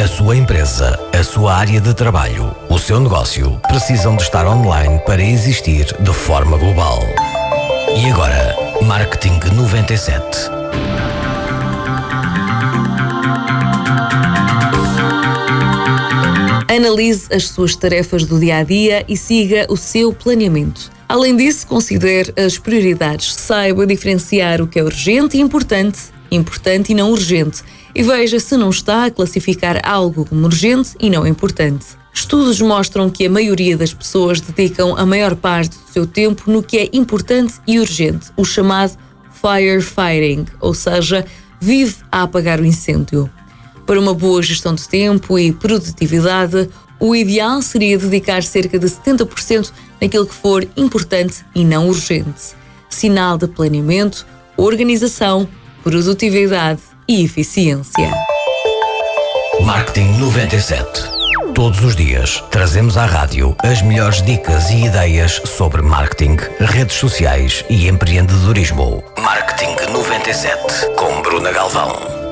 A sua empresa, a sua área de trabalho, o seu negócio precisam de estar online para existir de forma global. E agora, Marketing 97. Analise as suas tarefas do dia-a-dia e siga o seu planeamento. Além disso, considere as prioridades. Saiba diferenciar o que é urgente e importante e não urgente. E veja se não está a classificar algo como urgente e não importante. Estudos mostram que a maioria das pessoas dedicam a maior parte do seu tempo no que é importante e urgente, o chamado firefighting, ou seja, vive a apagar o incêndio. Para uma boa gestão de tempo e produtividade, o ideal seria dedicar cerca de 70% naquilo que for importante e não urgente. Sinal de planeamento, organização, produtividade e eficiência. Marketing 97. Todos os dias trazemos à rádio as melhores dicas e ideias sobre marketing, redes sociais e empreendedorismo. Marketing 97 com Bruna Galvão.